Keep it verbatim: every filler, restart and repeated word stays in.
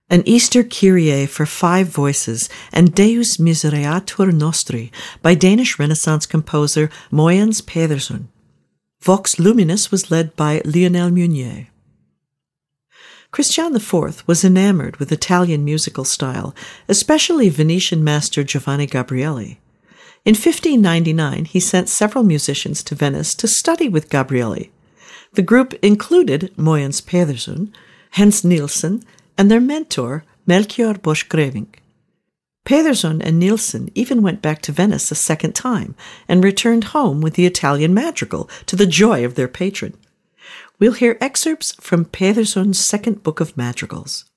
an Easter Kyrie for five voices, and Deus Misereatur Nostri by Danish Renaissance composer Mogens Pedersen. Vox Luminis was led by Lionel Meunier. Christian the Fourth was enamored with Italian musical style, especially Venetian master Giovanni Gabrieli. In fifteen ninety-nine, he sent several musicians to Venice to study with Gabrieli. The group included Mogens Pedersen, Hans Nielsen, and their mentor, Melchior Borchgrevink. Pedersen and Nielsen even went back to Venice a second time and returned home with the Italian madrigal to the joy of their patron. We'll hear excerpts from Pedersen's second book of madrigals.